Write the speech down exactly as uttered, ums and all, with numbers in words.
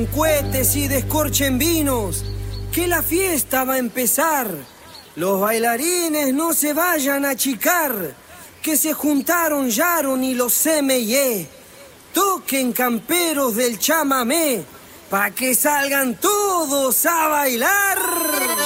Cohetes y descorchen vinos, que la fiesta va a empezar. Los bailarines no se vayan a achicar, que se juntaron Yaron y los M y E. Toquen camperos del chamamé, pa' que salgan todos a bailar.